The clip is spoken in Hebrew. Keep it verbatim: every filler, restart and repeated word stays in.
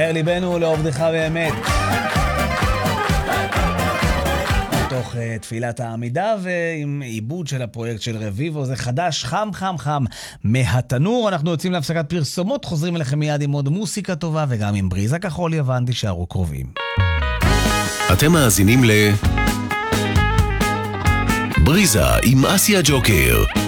באשר ליבנו לעובדך באמת. תוך uh, תפילת העמידה ועם עיבוד של הפרויקט של רביבו, זה חדש, חם חם חם מהתנור. אנחנו יוצאים להפסקת פרסומות, חוזרים אליכם מיד עם עוד מוסיקה טובה וגם עם בריזה כחול יוון, תישארו קרובים. אתם מאזינים ל... בריזה עם אסיה ג'וקר.